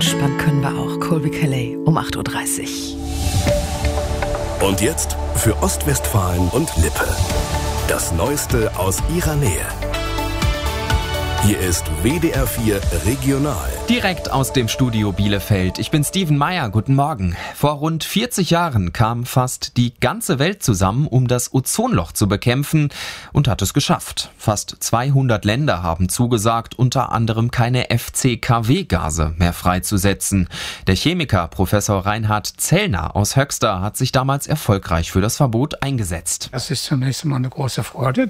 entspannt können wir auch. Colby Kelly um 8.30 Uhr. Und jetzt für Ostwestfalen und Lippe. Das Neueste aus ihrer Nähe. Hier ist WDR 4 Regional. Direkt aus dem Studio Bielefeld. Ich bin Steven Meyer. Guten Morgen. Vor rund 40 Jahren kam fast die ganze Welt zusammen, um das Ozonloch zu bekämpfen und hat es geschafft. Fast 200 Länder haben zugesagt, unter anderem keine FCKW-Gase mehr freizusetzen. Der Chemiker Professor Reinhard Zellner aus Höxter hat sich damals erfolgreich für das Verbot eingesetzt. Das ist zunächst einmal eine große Freude,